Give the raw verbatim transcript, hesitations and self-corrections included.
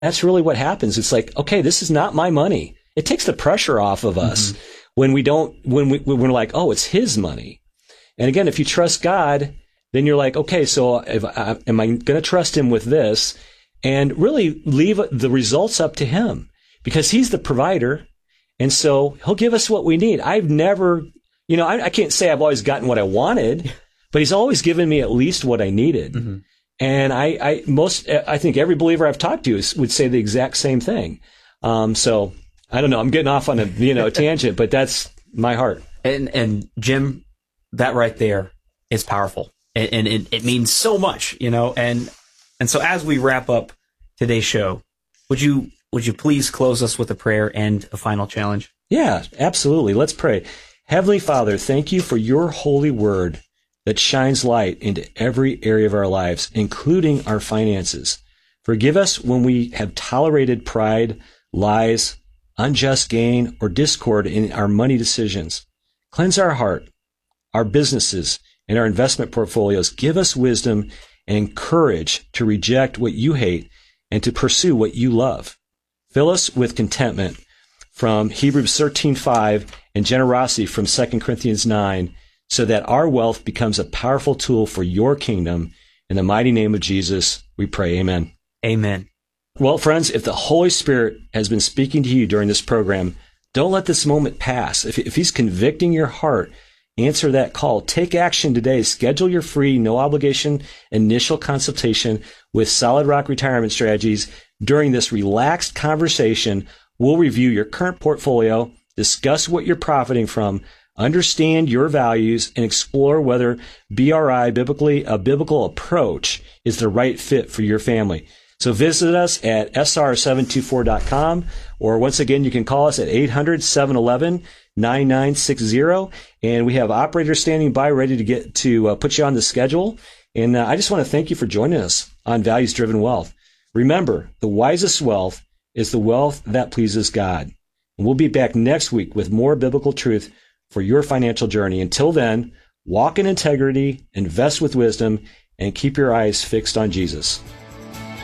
that's really what happens. It's like, okay, this is not my money. It takes the pressure off of us mm-hmm. when we don't, when we, when we're like, oh, it's his money. And again, if you trust God, then you're like, okay, so if I, am I going to trust him with this and really leave the results up to him because he's the provider. And so he'll give us what we need. I've never, you know, I, I can't say I've always gotten what I wanted, but he's always given me at least what I needed. Mm-hmm. And I, I, most, I think every believer I've talked to is, would say the exact same thing. Um, so I don't know. I'm getting off on a, you know, tangent, but that's my heart. And, and Jim, that right there is powerful. And, and it, it means so much, you know, and, and so as we wrap up today's show, would you, would you please close us with a prayer and a final challenge? Yeah, absolutely. Let's pray. Heavenly Father, thank you for your holy word that shines light into every area of our lives, including our finances. Forgive us when we have tolerated pride, lies, unjust gain, or discord in our money decisions. Cleanse our heart, our businesses, and our investment portfolios. Give us wisdom and courage to reject what you hate and to pursue what you love. Fill us with contentment from Hebrews thirteen five and generosity from Second Corinthians nine, so that our wealth becomes a powerful tool for your kingdom. In the mighty name of Jesus, we pray. Amen. Amen. Well, friends, if the Holy Spirit has been speaking to you during this program, don't let this moment pass. If, if he's convicting your heart, answer that call. Take action today. Schedule your free, no obligation initial consultation with Solid Rock Retirement Strategies. During this relaxed conversation, we'll review your current portfolio, discuss what you're profiting from, understand your values, and explore whether B R I, biblically, a biblical approach, is the right fit for your family. So visit us at S R seven two four dot com, or once again, you can call us at eight hundred, seven one one, nine nine six zero, and we have operators standing by ready to get to uh, put you on the schedule. And uh, I just want to thank you for joining us on Values Driven Wealth. Remember, the wisest wealth is the wealth that pleases God. And we'll be back next week with more biblical truth for your financial journey. Until then, walk in integrity, invest with wisdom, and keep your eyes fixed on Jesus.